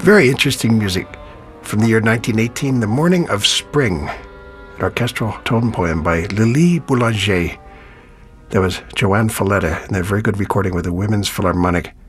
Very interesting music from the year 1918, The Morning of Spring, an orchestral tone poem by Lili Boulanger. That was Joanne Falletta, and a very good recording with the Women's Philharmonic